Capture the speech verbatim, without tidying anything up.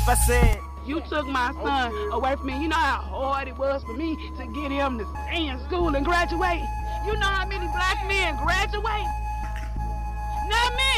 I said, you took my son away from me. You know how hard it was for me to get him to stay in school and graduate? You know how many black men graduate? Not